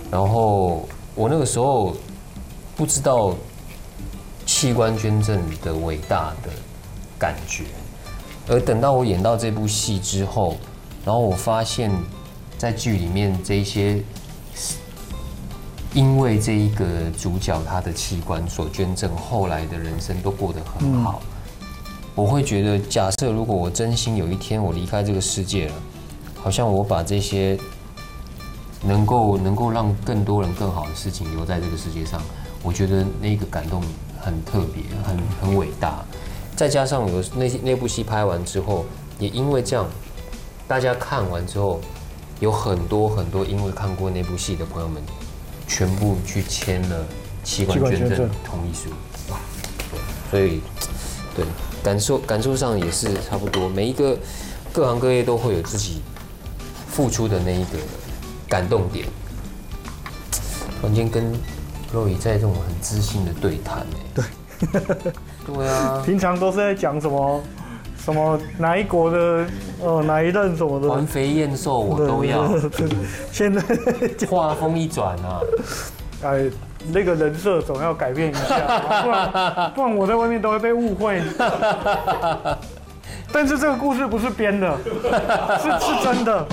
然后我那个时候不知道器官捐赠的伟大的感觉，而等到我演到这部戏之后，然后我发现，在剧里面这一些，因为这一个主角他的器官所捐赠，后来的人生都过得很好。我会觉得，假设如果我真心有一天我离开这个世界了，好像我把这些能够让更多人更好的事情留在这个世界上，我觉得那个感动很特别，很伟大。再加上有那部戏拍完之后，也因为这样，大家看完之后，有很多因为看过那部戏的朋友们，全部去签了器官捐赠同意书。所以，对感受上也是差不多。每一个各行各业都会有自己付出的那一个感动点。突然间跟肉姨在这种很知性的对谈， 对。 对啊， 平常都是在讲什么哪一国的哪一任什么的， 环肥燕瘦我都要。 现在话锋一转啊， 哎，那个人设总要改变一下，不然我在外面都会被误会。但是这个故事不是编的，是真的。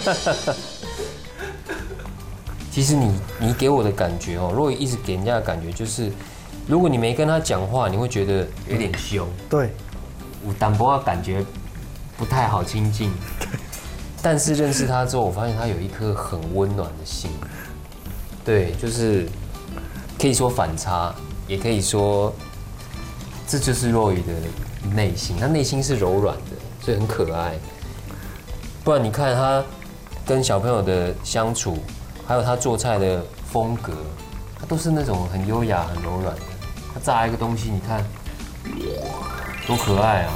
其实你给我的感觉哦，若一直给人家的感觉就是。如果你没跟他讲话，你会觉得有点凶。 对， 我淡薄感觉不太好亲近。但是认识他之后，我发现他有一颗很温暖的心。对，就是可以说反差，也可以说这就是若雨的内心。他内心是柔软的，所以很可爱。不然你看他跟小朋友的相处，还有他做菜的风格，他都是那种很优雅、很柔软的。他炸一个东西，你看多可爱啊！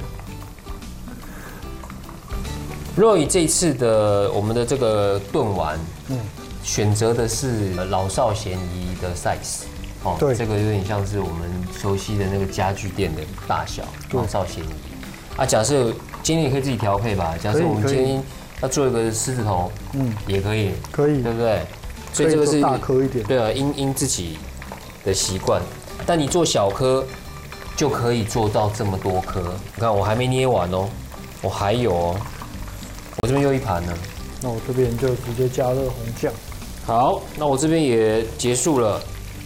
若以这一次的我们的这个炖丸，选择的是老少咸宜的 size， 哦，对，这个有点像是我们熟悉的那个家具店的大小，老少咸宜。啊，假设今天也可以自己调配吧。假设我们今天要做一个狮子头，也可以， 可以， 对不对？所以这个是大颗一点， 对啊，因自己的习惯。但你做小颗就可以做到这么多颗。你看我还没捏完哦，我还有哦，我这边又一盘呢。 那我这边就直接加热红酱。 好，那我这边也结束了。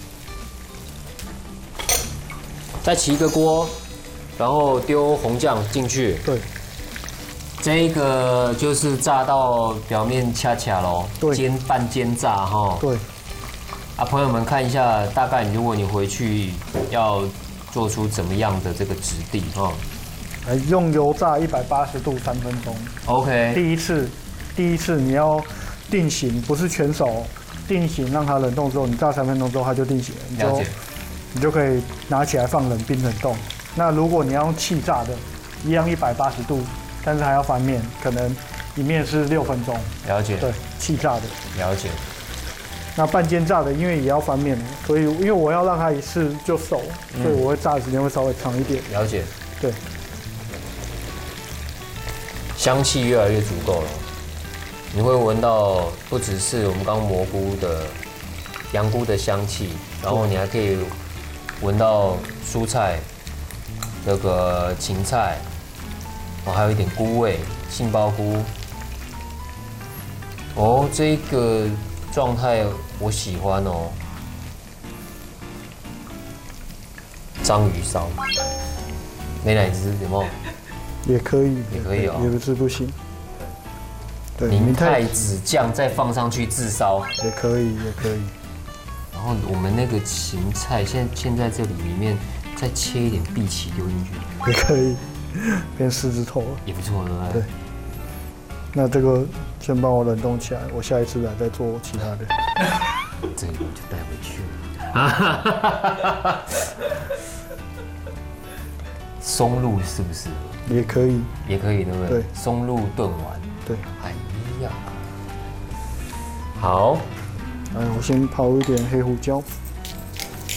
再起一个锅，然后丢红酱进去。 对。 这个就是炸到表面恰恰咯，半煎炸哈。对。啊，朋友们看一下，大概如果你回去要做出怎么样的这个质地哈？ 用油炸180度3分钟。OK。第一次你要定型，不是全熟，定型让它冷冻之后，你炸3分钟之后它就定型了。了解。你就可以拿起来放冷冰冷冻。那如果你要用气炸的，一样180度，但是还要翻面，可能一面是6分钟。了解。对，气炸的。了解。那半煎炸的，因为也要翻面，所以因为我要让它一次就熟，所以我会炸的时间会稍微长一点。了解。对。香气越来越足够了，你会闻到不只是我们刚蘑菇的羊菇的香气，然后你还可以闻到蔬菜，那个芹菜，还有一点菇味，杏鲍菇。哦，这个状态我喜欢哦。章鱼烧，美乃滋有没有？也可以，也可以哦，也不是不行。对，明太子酱再放上去炙烧，也可以，也可以。然后我们那个芹菜现在这里面再切一点荸荠丢进去，也可以，变狮子头了，也不错，对不对？对。那这个先帮我冷冻起来，我下一次来再做其他的。这个我就带回去了。松露是不是？也可以，也可以，对不对？对，松露炖丸。对，哎呀，好，我先泡一点黑胡椒。